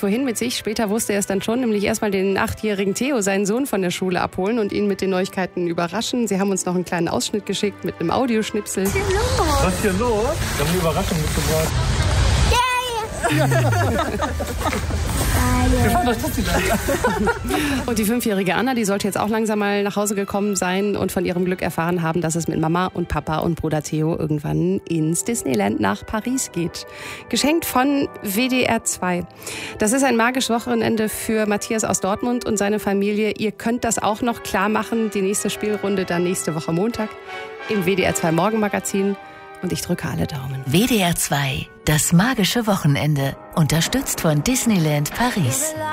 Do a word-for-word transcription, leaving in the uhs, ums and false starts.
vorhin mit sich. Später wusste er es dann schon, nämlich erstmal den achtjährigen Theo, seinen Sohn, von der Schule abholen und ihn mit den Neuigkeiten überraschen. Sie haben uns noch einen kleinen Ausschnitt geschickt mit einem Audioschnipsel. Was ist hier los? Was ist hier los? Wir haben eine Überraschung mitgebracht. Und die fünfjährige Anna, die sollte jetzt auch langsam mal nach Hause gekommen sein und von ihrem Glück erfahren haben, dass es mit Mama und Papa und Bruder Theo irgendwann ins Disneyland nach Paris geht. Geschenkt von W D R zwei. Das ist ein magisches Wochenende für Matthias aus Dortmund und seine Familie. Ihr könnt das auch noch klar machen. Die nächste Spielrunde dann nächste Woche Montag im W D R zwei Morgenmagazin. Und ich drücke alle Daumen. W D R zwei, das magische Wochenende. Unterstützt von Disneyland Paris.